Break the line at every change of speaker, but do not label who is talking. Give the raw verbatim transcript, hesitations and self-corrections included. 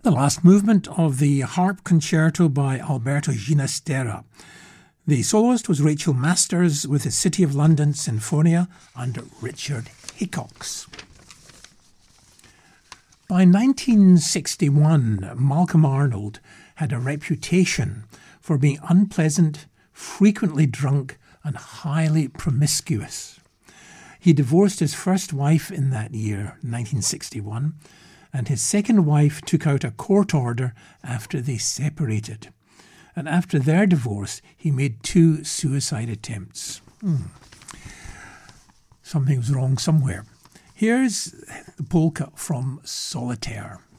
the last movement of the harp concerto by Alberto Ginastera. The soloist was Rachel Masters with the City of London Sinfonia under Richard Hickox. By nineteen sixty-one, Malcolm Arnold had a reputation for being unpleasant, frequently drunk, and highly promiscuous. He divorced his first wife in that year, nineteen sixty-one, and his second wife took out a court order after they separated. And after their divorce, he made two suicide attempts. Hmm. Something was wrong somewhere. Here's the polka from Solitaire.